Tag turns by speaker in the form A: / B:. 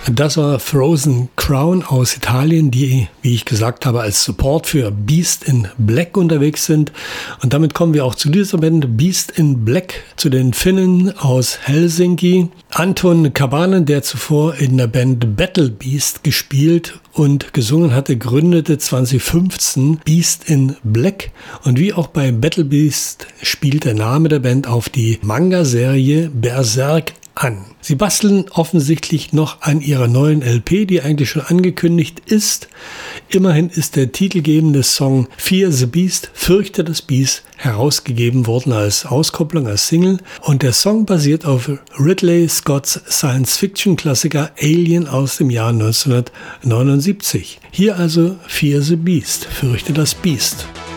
A: Das war Frozen Crown aus Italien, die, wie ich gesagt habe, als Support für Beast in Black unterwegs sind. Und damit kommen wir auch zu dieser Band Beast in Black, zu den Finnen aus Helsinki. Anton Kabanen, der zuvor in der Band Battle Beast gespielt und gesungen hatte, gründete 2015 Beast in Black. Und wie auch bei Battle Beast spielt der Name der Band auf die Manga-Serie Berserk an. Sie basteln offensichtlich noch an ihrer neuen LP, die eigentlich schon angekündigt ist. Immerhin ist der titelgebende Song Fear the Beast, Fürchte das Biest, herausgegeben worden als Auskopplung, als Single. Und der Song basiert auf Ridley Scotts Science-Fiction-Klassiker Alien aus dem Jahr 1979. Hier also Fear the Beast, Fürchte das Biest.